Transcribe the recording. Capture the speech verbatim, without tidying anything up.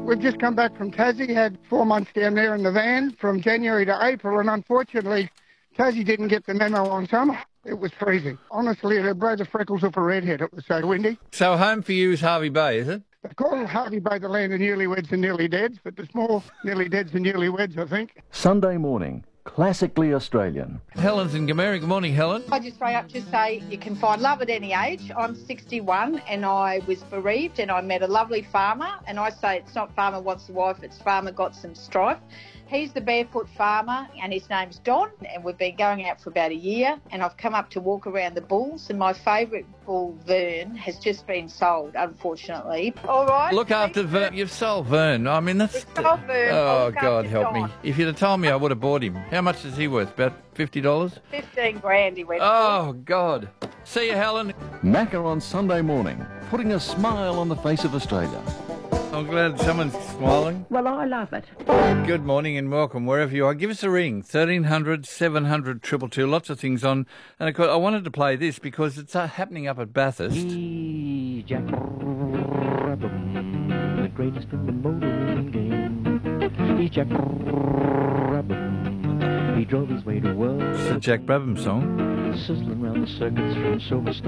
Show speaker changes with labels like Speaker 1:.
Speaker 1: We've just come back from Tassie, had four months down there in the van from January to April, and unfortunately, Tassie didn't get the memo on summer. It was freezing. Honestly, it'd blow the freckles off a redhead. It was so windy.
Speaker 2: So home for you is Hervey Bay, is it?
Speaker 1: They call Hervey Bay the land of newlyweds and nearly deads, but there's more nearly deads than newlyweds, I think.
Speaker 3: Sunday morning, classically Australian.
Speaker 2: Helen's in Gomerri. Good morning, Helen.
Speaker 4: I just ring up to say you can find love at any age. I'm sixty-one and I was bereaved and I met a lovely farmer, and I say it's not farmer wants a wife, it's farmer got some strife. He's the barefoot farmer and his name's Don, and we've been going out for about a year, and I've come up to walk around the bulls, and my favourite bull, Vern, has just been sold, unfortunately. All right.
Speaker 2: Look after Vern. You've sold Vern. I mean, that's...
Speaker 4: We've sold Vern.
Speaker 2: Oh,
Speaker 4: Look
Speaker 2: God
Speaker 4: after
Speaker 2: help me.
Speaker 4: Don.
Speaker 2: If you'd have told me, I would have bought him. How much is he worth? About fifty dollars?
Speaker 4: Fifteen grand he went
Speaker 2: Oh, God. See you, Helen.
Speaker 3: Macca on Sunday morning, putting a smile on the face of Australia.
Speaker 2: I'm glad someone's smiling.
Speaker 5: Well, I love it.
Speaker 2: Good morning and welcome wherever you are. Give us a ring, thirteen hundred, seven hundred, two two two. Lots of things on. And of course, I wanted to play this because it's uh, happening up at Bathurst.
Speaker 6: He's Jack Brabham, the greatest in the motoring game. He's Jack Brabham. He drove his way to work.
Speaker 2: It's a Jack Brabham song.
Speaker 6: Sizzling round the circuits from Silverstone.